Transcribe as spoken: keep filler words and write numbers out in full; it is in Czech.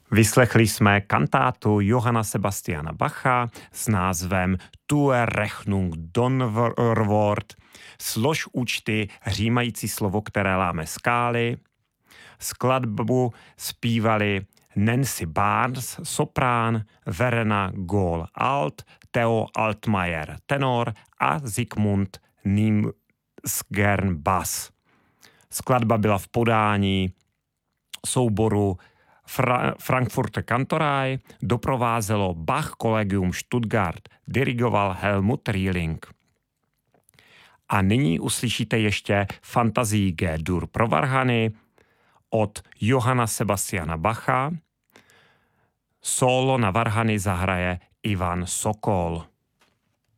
Vyslechli jsme kantátu Johanna Sebastiana Bacha s názvem Tue Rechnung Donnerwort, slož účty, římající slovo, které láme skály. Skladbu zpívali Nancy Barnes, soprán, Verena Gól alt, Theo Altmaier, tenor a Zikmund Nimsgern bas. Skladba byla v podání souboru Fra- Frankfurter Kantorei, doprovázelo Bach Collegium Stuttgart, dirigoval Helmut Rieling. A nyní uslyšíte ještě fantazii G-dur pro varhany od Johanna Sebastiana Bacha. Solo na varhany zahraje Ivan Sokol.